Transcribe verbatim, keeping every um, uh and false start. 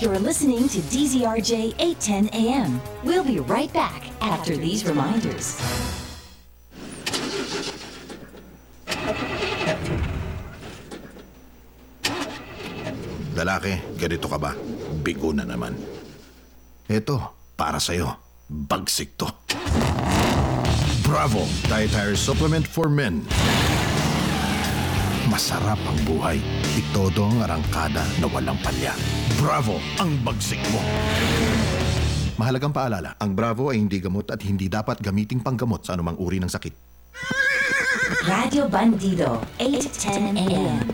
You're listening to D Z R J eight ten A M. We'll be right back after these reminders. Lalaki, ganito ka ba? Bigo na naman. Eto, para sa'yo. Bagsik to. Bravo! Dietary Supplement for Men. Masarap ang buhay. Itodo ang arangkada na walang palya. Bravo! Ang bagsik mo. Mahalagang paalala, ang Bravo ay hindi gamot at hindi dapat gamiting panggamot sa anumang uri ng sakit. Radio Bandido, eight ten A M.